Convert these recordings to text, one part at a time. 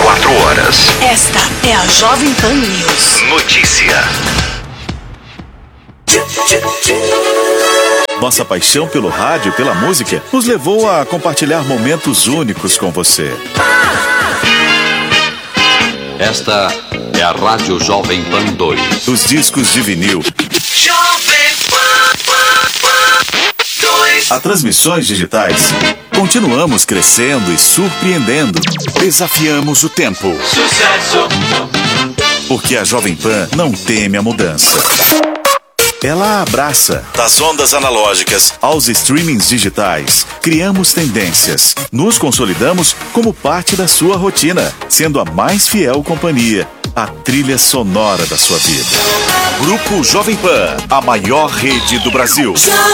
24 horas. Esta é a Jovem Pan News. Notícia. Nossa paixão pelo rádio e pela música nos levou a compartilhar momentos únicos com você. Esta é a Rádio Jovem Pan 2. Os discos de vinil. Jovem Pan 2. A transmissões digitais. Continuamos crescendo e surpreendendo. Desafiamos o tempo. Sucesso. Porque a Jovem Pan não teme a mudança. Ela abraça. Das ondas analógicas aos streamings digitais, criamos tendências. Nos consolidamos como parte da sua rotina, sendo a mais fiel companhia, a trilha sonora da sua vida. Grupo Jovem Pan, a maior rede do Brasil.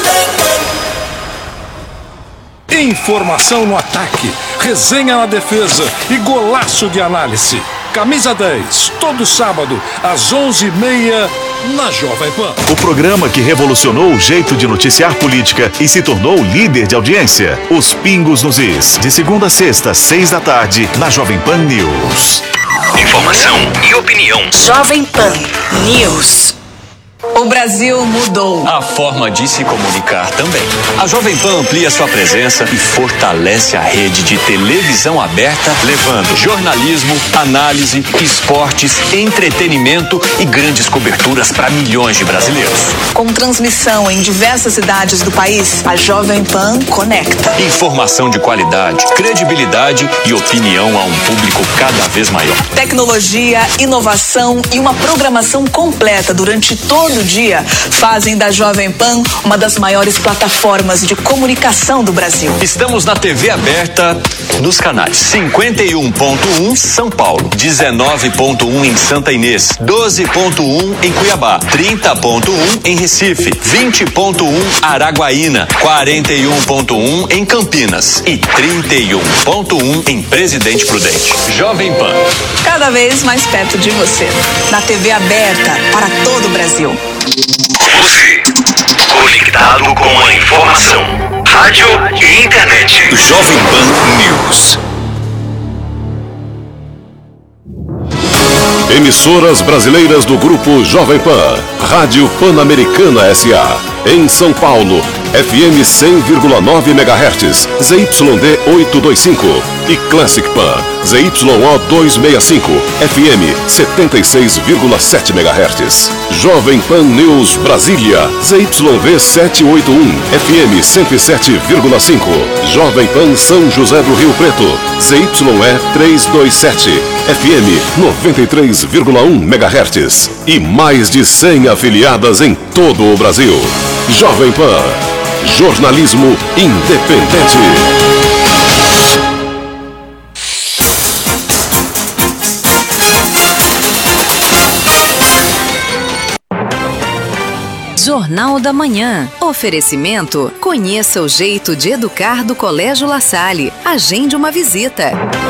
Informação no ataque, resenha na defesa e golaço de análise. Camisa 10, todo sábado, às 11h30, na Jovem Pan. O programa que revolucionou o jeito de noticiar política e se tornou líder de audiência. Os Pingos nos Is. De segunda a sexta, 6 da tarde, na Jovem Pan News. Informação e opinião. Jovem Pan News. O Brasil mudou. A forma de se comunicar também. A Jovem Pan amplia sua presença e fortalece a rede de televisão aberta, levando jornalismo, análise, esportes, entretenimento e grandes coberturas para milhões de brasileiros. Com transmissão em diversas cidades do país, a Jovem Pan conecta. Informação de qualidade, credibilidade e opinião a um público cada vez maior. Tecnologia, inovação e uma programação completa durante todo o dia fazem da Jovem Pan uma das maiores plataformas de comunicação do Brasil. Estamos na TV aberta nos canais 51.1 São Paulo, 19.1 em Santa Inês, 12.1 em Cuiabá, 30.1 em Recife, 20.1 Araguaína, 41.1 em Campinas e 31.1 em Presidente Prudente. Jovem Pan. Cada vez mais perto de você. Na TV aberta para todo o Brasil. Você, conectado com a informação. Rádio e internet. Jovem Pan News. Emissoras brasileiras do Grupo Jovem Pan. Rádio Pan-Americana S.A. Em São Paulo, FM 100,9 MHz, ZYD 825. E Classic Pan, ZYO 265, FM 76,7 MHz. Jovem Pan News Brasília, ZYV 781, FM 107,5. Jovem Pan São José do Rio Preto, ZYE 327, FM 93,1 MHz. E mais de 100 afiliadas em todo o Brasil. Jovem Pan, jornalismo independente. Jornal da Manhã. Oferecimento: conheça o jeito de educar do Colégio La Salle. Agende uma visita.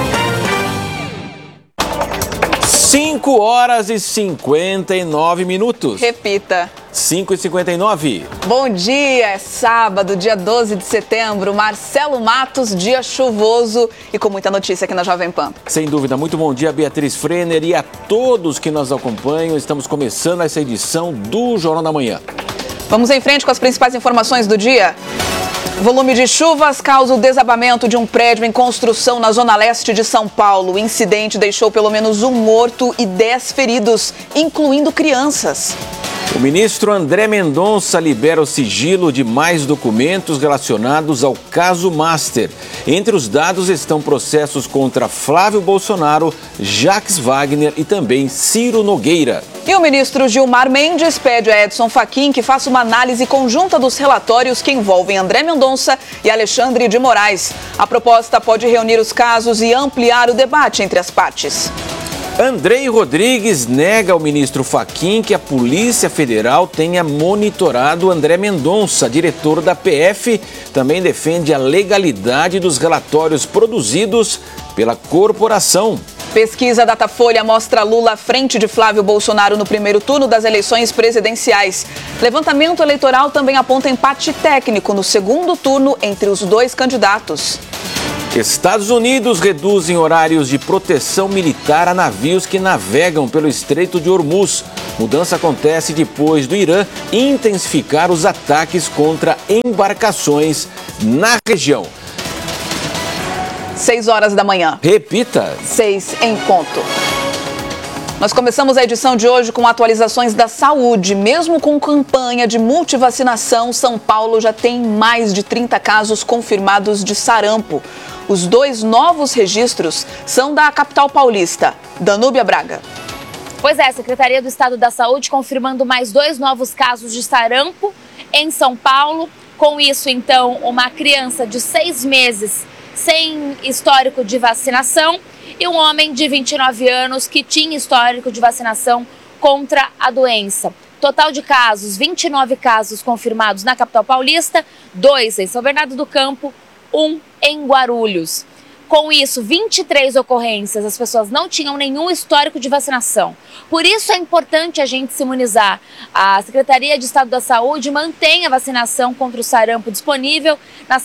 5h59. Repita. 5h59. Bom dia, é sábado, dia 12 de setembro, Marcelo Matos, dia chuvoso e com muita notícia aqui na Jovem Pan. Sem dúvida, muito bom dia, Beatriz Frenner, e a todos que nos acompanham. Estamos começando essa edição do Jornal da Manhã. Vamos em frente com as principais informações do dia. Volume de chuvas causa o desabamento de um prédio em construção na zona leste de São Paulo. O incidente deixou pelo menos um morto e 10 feridos, incluindo crianças. O ministro André Mendonça libera o sigilo de mais documentos relacionados ao caso Master. Entre os dados estão processos contra Flávio Bolsonaro, Jacques Wagner e também Ciro Nogueira. E o ministro Gilmar Mendes pede a Edson Fachin que faça uma análise conjunta dos relatórios que envolvem André Mendonça e Alexandre de Moraes. A proposta pode reunir os casos e ampliar o debate entre as partes. Andrei Rodrigues nega ao ministro Fachin que a Polícia Federal tenha monitorado André Mendonça. Diretor da PF também defende a legalidade dos relatórios produzidos pela corporação. Pesquisa Datafolha mostra Lula à frente de Flávio Bolsonaro no primeiro turno das eleições presidenciais. Levantamento eleitoral também aponta empate técnico no segundo turno entre os dois candidatos. Estados Unidos reduzem horários de proteção militar a navios que navegam pelo Estreito de Hormuz. Mudança acontece depois do Irã intensificar os ataques contra embarcações na região. 6 horas da manhã. Repita. 6 em ponto. Nós começamos a edição de hoje com atualizações da saúde. Mesmo com campanha de multivacinação, São Paulo já tem mais de 30 casos confirmados de sarampo. Os 2 novos registros são da capital paulista. Danúbia Braga. Pois é, a Secretaria do Estado da Saúde confirmando mais 2 novos casos de sarampo em São Paulo. Com isso, então, uma criança de 6 meses sem histórico de vacinação e um homem de 29 anos que tinha histórico de vacinação contra a doença. Total de casos, 29 casos confirmados na capital paulista, 2 em São Bernardo do Campo, 1 em Guarulhos. Com isso, 23 ocorrências, as pessoas não tinham nenhum histórico de vacinação. Por isso é importante a gente se imunizar. A Secretaria de Estado da Saúde mantém a vacinação contra o sarampo disponível nos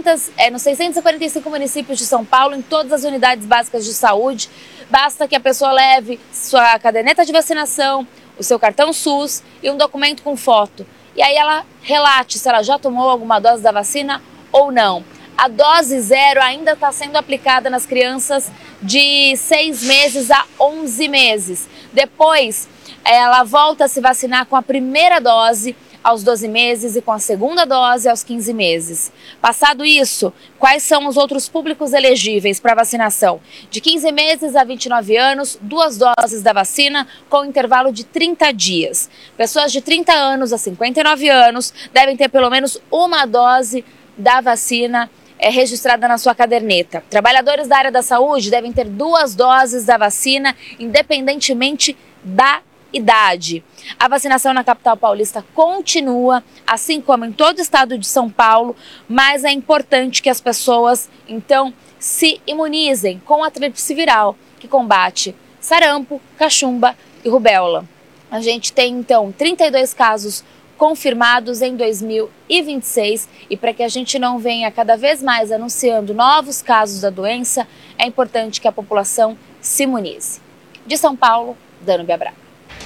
645 municípios de São Paulo, em todas as unidades básicas de saúde. Basta que a pessoa leve sua caderneta de vacinação, o seu cartão SUS e um documento com foto. E aí ela relate se ela já tomou alguma dose da vacina ou não. A dose 0 ainda está sendo aplicada nas crianças de 6 meses a 11 meses. Depois, ela volta a se vacinar com a primeira dose aos 12 meses e com a segunda dose aos 15 meses. Passado isso, quais são os outros públicos elegíveis para vacinação? De 15 meses a 29 anos, 2 doses da vacina com intervalo de 30 dias. Pessoas de 30 anos a 59 anos devem ter pelo menos uma dose da vacina registrada na sua caderneta. Trabalhadores da área da saúde devem ter 2 doses da vacina, independentemente da idade. A vacinação na capital paulista continua, assim como em todo o estado de São Paulo, mas é importante que as pessoas, então, se imunizem com a tríplice viral, que combate sarampo, cachumba e rubéola. A gente tem, então, 32 casos confirmados em 2026 e para que a gente não venha cada vez mais anunciando novos casos da doença, é importante que a população se imunize. De São Paulo, Danúbia Braga.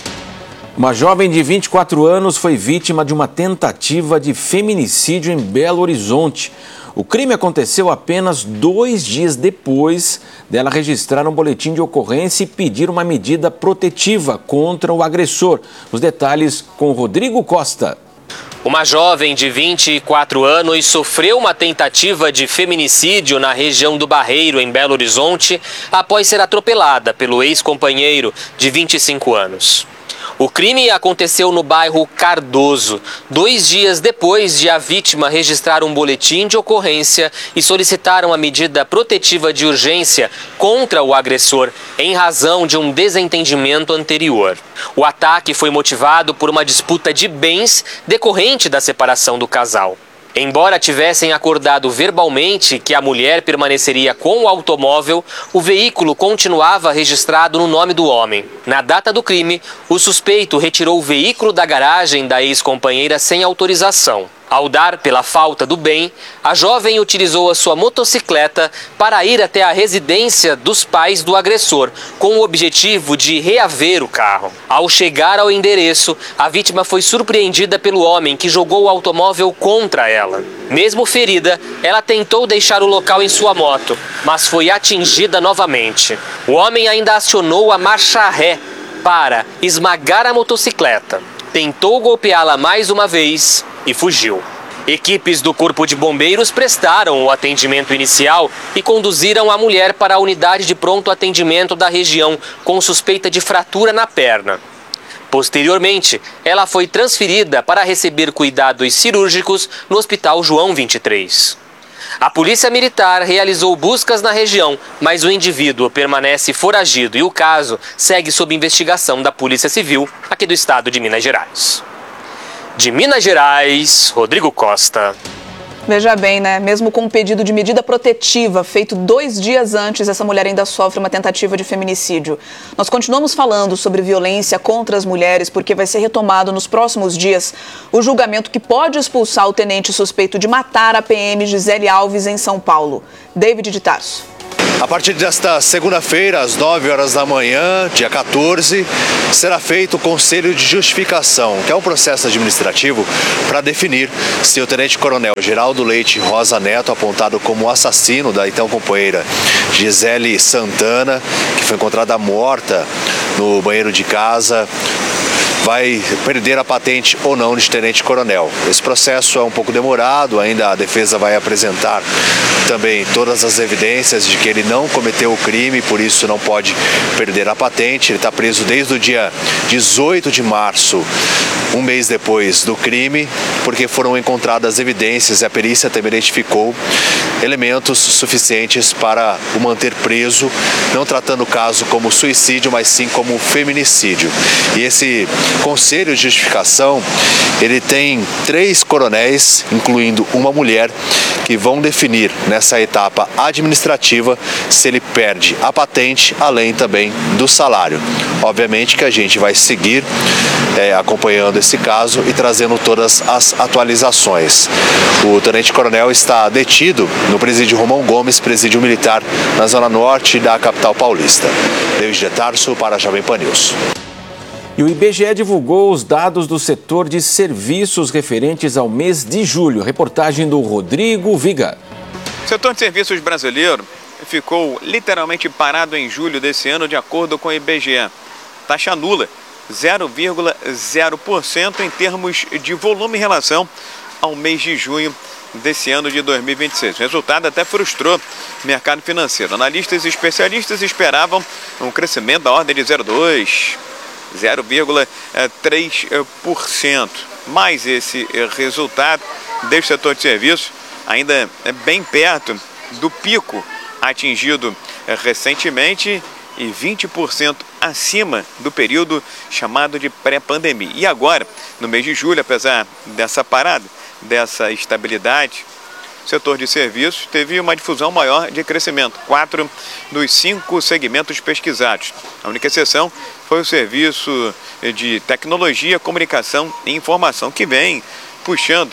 Uma jovem de 24 anos foi vítima de uma tentativa de feminicídio em Belo Horizonte. O crime aconteceu apenas 2 dias depois dela registrar um boletim de ocorrência e pedir uma medida protetiva contra o agressor. Os detalhes com Rodrigo Costa. Uma jovem de 24 anos sofreu uma tentativa de feminicídio na região do Barreiro, em Belo Horizonte, após ser atropelada pelo ex-companheiro de 25 anos. O crime aconteceu no bairro Cardoso, 2 dias depois de a vítima registrar um boletim de ocorrência e solicitar uma medida protetiva de urgência contra o agressor, em razão de um desentendimento anterior. O ataque foi motivado por uma disputa de bens decorrente da separação do casal. Embora tivessem acordado verbalmente que a mulher permaneceria com o automóvel, o veículo continuava registrado no nome do homem. Na data do crime, o suspeito retirou o veículo da garagem da ex-companheira sem autorização. Ao dar pela falta do bem, a jovem utilizou a sua motocicleta para ir até a residência dos pais do agressor, com o objetivo de reaver o carro. Ao chegar ao endereço, a vítima foi surpreendida pelo homem que jogou o automóvel contra ela. Mesmo ferida, ela tentou deixar o local em sua moto, mas foi atingida novamente. O homem ainda acionou a marcha ré para esmagar a motocicleta. Tentou golpeá-la mais uma vez e fugiu. Equipes do Corpo de Bombeiros prestaram o atendimento inicial e conduziram a mulher para a unidade de pronto atendimento da região com suspeita de fratura na perna. Posteriormente, ela foi transferida para receber cuidados cirúrgicos no Hospital João 23. A Polícia Militar realizou buscas na região, mas o indivíduo permanece foragido e o caso segue sob investigação da Polícia Civil aqui do estado de Minas Gerais. De Minas Gerais, Rodrigo Costa. Veja bem, né? Mesmo com um pedido de medida protetiva feito 2 dias antes, essa mulher ainda sofre uma tentativa de feminicídio. Nós continuamos falando sobre violência contra as mulheres porque vai ser retomado nos próximos dias o julgamento que pode expulsar o tenente suspeito de matar a PM Gisele Alves em São Paulo. David de Tarso. A partir desta segunda-feira, às 9 horas da manhã, dia 14, será feito o Conselho de Justificação, que é um processo administrativo para definir se o tenente-coronel Geraldo Leite Rosa Neto, apontado como assassino da então companheira Gisele Santana, que foi encontrada morta no banheiro de casa, vai perder a patente ou não de tenente-coronel. Esse processo é um pouco demorado, ainda a defesa vai apresentar também todas as evidências de que ele não cometeu o crime, por isso não pode perder a patente. Ele está preso desde o dia 18 de março, um mês depois do crime, porque foram encontradas evidências e a perícia também identificou elementos suficientes para o manter preso, não tratando o caso como suicídio, mas sim como feminicídio. E esse Conselho de Justificação, ele tem 3 coronéis, incluindo uma mulher, que vão definir nessa etapa administrativa se ele perde a patente, além também do salário. Obviamente que a gente vai seguir acompanhando esse caso e trazendo todas as atualizações. O tenente-coronel está detido no presídio Romão Gomes, presídio militar na zona norte da capital paulista. David de Tarso para a Jovem Pan News. E o IBGE divulgou os dados do setor de serviços referentes ao mês de julho. Reportagem do Rodrigo Viga. O setor de serviços brasileiro ficou literalmente parado em julho desse ano, de acordo com o IBGE. Taxa nula, 0,0% em termos de volume em relação ao mês de junho desse ano de 2026. O resultado até frustrou o mercado financeiro. Analistas e especialistas esperavam um crescimento da ordem de 0,3%. Mas esse resultado deixa o setor de serviços ainda bem perto do pico atingido recentemente e 20% acima do período chamado de pré-pandemia. E agora, no mês de julho, apesar dessa parada, dessa estabilidade, o setor de serviços teve uma difusão maior de crescimento, 4 dos 5 segmentos pesquisados. A única exceção foi o serviço de tecnologia, comunicação e informação, que vem puxando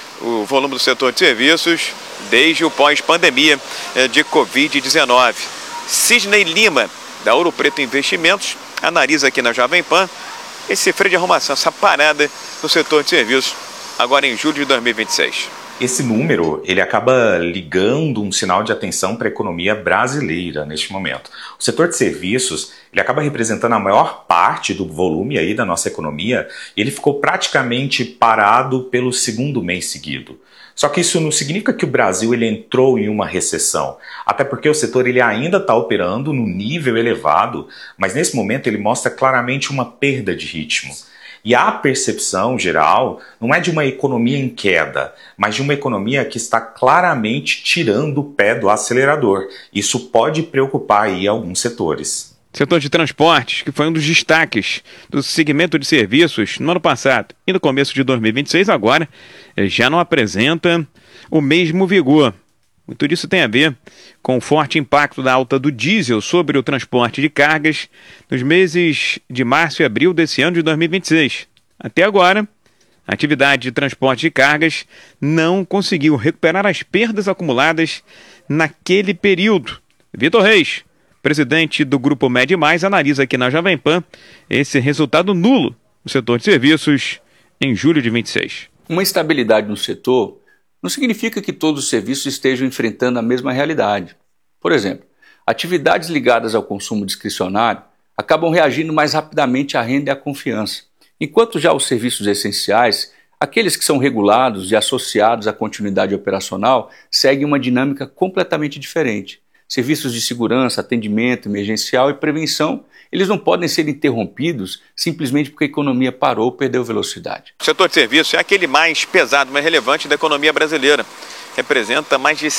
o volume do setor de serviços desde o pós-pandemia de Covid-19. Sidney Lima, da Ouro Preto Investimentos, analisa aqui na Jovem Pan esse freio de arrumação, essa parada no setor de serviços, agora em julho de 2026. Esse número, ele acaba ligando um sinal de atenção para a economia brasileira neste momento. O setor de serviços, ele acaba representando a maior parte do volume aí da nossa economia e ele ficou praticamente parado pelo segundo mês seguido. Só que isso não significa que o Brasil ele entrou em uma recessão, até porque o setor ele ainda está operando num nível elevado, mas nesse momento ele mostra claramente uma perda de ritmo. E a percepção geral não é de uma economia em queda, mas de uma economia que está claramente tirando o pé do acelerador. Isso pode preocupar aí alguns setores. Setor de transportes, que foi um dos destaques do segmento de serviços no ano passado e no começo de 2026, agora já não apresenta o mesmo vigor. Muito disso tem a ver com o forte impacto da alta do diesel sobre o transporte de cargas nos meses de março e abril desse ano de 2026. Até agora, a atividade de transporte de cargas não conseguiu recuperar as perdas acumuladas naquele período. Vitor Reis, presidente do Grupo Med Mais, analisa aqui na Jovem Pan esse resultado nulo no setor de serviços em julho de 26. Uma estabilidade no setor não significa que todos os serviços estejam enfrentando a mesma realidade. Por exemplo, atividades ligadas ao consumo discricionário acabam reagindo mais rapidamente à renda e à confiança, enquanto já os serviços essenciais, aqueles que são regulados e associados à continuidade operacional, seguem uma dinâmica completamente diferente. Serviços de segurança, atendimento emergencial e prevenção, eles não podem ser interrompidos simplesmente porque a economia parou ou perdeu velocidade. O setor de serviços é aquele mais pesado, mais relevante da economia brasileira. Representa mais de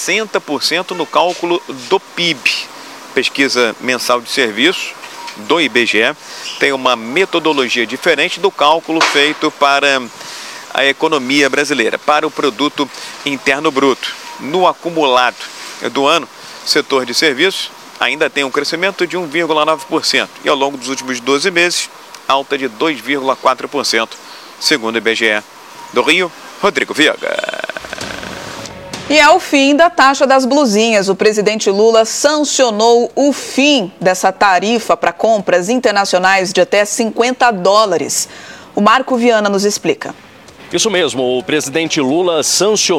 60% no cálculo do PIB. Pesquisa mensal de serviços do IBGE tem uma metodologia diferente do cálculo feito para a economia brasileira, para o produto interno bruto. No acumulado do ano, o setor de serviços ainda tem um crescimento de 1,9% e ao longo dos últimos 12 meses, alta de 2,4%, segundo o IBGE. Do Rio, Rodrigo Viega. E é o fim da taxa das blusinhas. O presidente Lula sancionou o fim dessa tarifa para compras internacionais de até $50. O Marco Viana nos explica. Isso mesmo, o presidente Lula sancionou